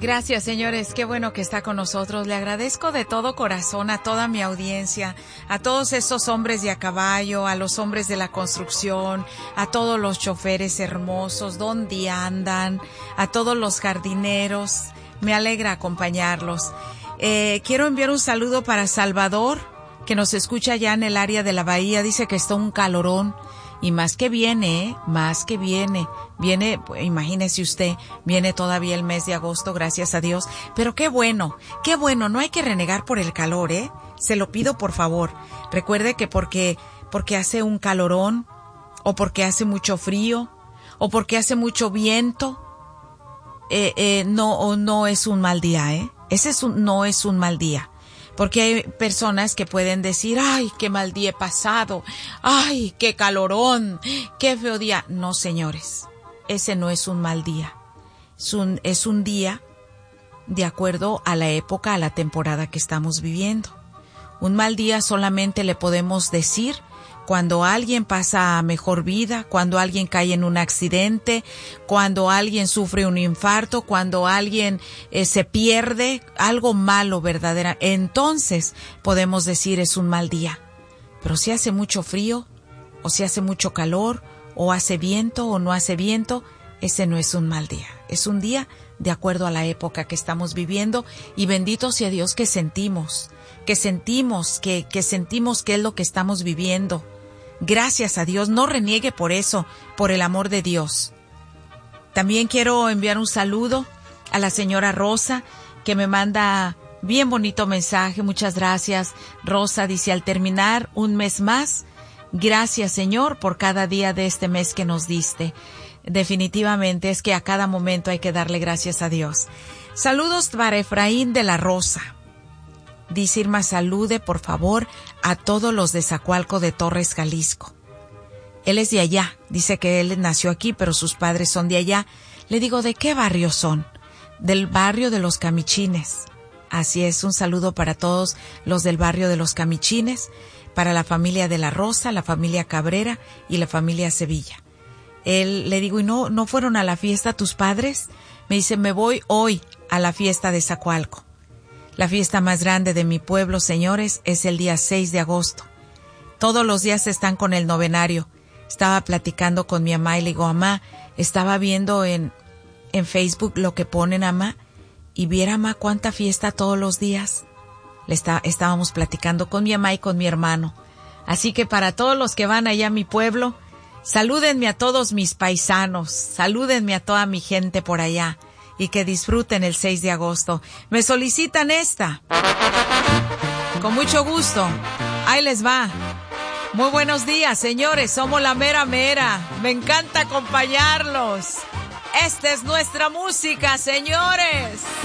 Gracias, señores. Qué bueno que está con nosotros. Le agradezco de todo corazón a toda mi audiencia, a todos esos hombres de a caballo, a los hombres de la construcción, a todos los choferes hermosos, donde andan, a todos los jardineros. Me alegra acompañarlos. Quiero enviar un saludo para Salvador, que nos escucha ya en el área de la bahía. Dice que está un calorón. Y más que viene, más que viene, imagínese usted, viene todavía el mes de agosto, gracias a Dios, pero qué bueno, no hay que renegar por el calor, se lo pido por favor. Recuerde que porque hace un calorón, o porque hace mucho frío, o porque hace mucho viento, no es un mal día, no es un mal día. Porque hay personas que pueden decir, ay, qué mal día he pasado, ay, qué calorón, qué feo día. No, señores, ese no es un mal día. Es un día de acuerdo a la época, a la temporada que estamos viviendo. Un mal día solamente le podemos decir cuando alguien pasa a mejor vida, cuando alguien cae en un accidente, cuando alguien sufre un infarto, cuando alguien se pierde, algo malo verdadera, entonces podemos decir es un mal día. Pero si hace mucho frío, o si hace mucho calor, o hace viento o no hace viento, ese no es un mal día. Es un día de acuerdo a la época que estamos viviendo, y bendito sea Dios que sentimos que es lo que estamos viviendo. Gracias a Dios, no reniegue por eso, por el amor de Dios. También quiero enviar un saludo a la señora Rosa, que me manda bien bonito mensaje. Muchas gracias, Rosa. Dice, al terminar un mes más, gracias, Señor, por cada día de este mes que nos diste. Definitivamente es que a cada momento hay que darle gracias a Dios. Saludos para Efraín de la Rosa. Dice Irma, salude por favor a todos los de Zacualco de Torres, Jalisco. Él es de allá, dice que él nació aquí, pero sus padres son de allá. Le digo, ¿de qué barrio son? Del barrio de los Camichines. Así es, un saludo para todos los del barrio de los Camichines, para la familia de la Rosa, la familia Cabrera y la familia Sevilla. Él, le digo, ¿y no fueron a la fiesta tus padres? Me dice, me voy hoy a la fiesta de Zacualco. La fiesta más grande de mi pueblo, señores, es el día 6 de agosto. Todos los días están con el novenario. Estaba platicando con mi mamá y le digo, mamá, estaba viendo en Facebook lo que ponen, mamá, y viera, mamá, cuánta fiesta todos los días. Estábamos platicando con mi mamá y con mi hermano. Así que para todos los que van allá a mi pueblo, salúdenme a todos mis paisanos, salúdenme a toda mi gente por allá. Y que disfruten el 6 de agosto. Me solicitan esta. Con mucho gusto. Ahí les va. Muy buenos días, señores. Somos la mera mera. Me encanta acompañarlos. Esta es nuestra música, señores.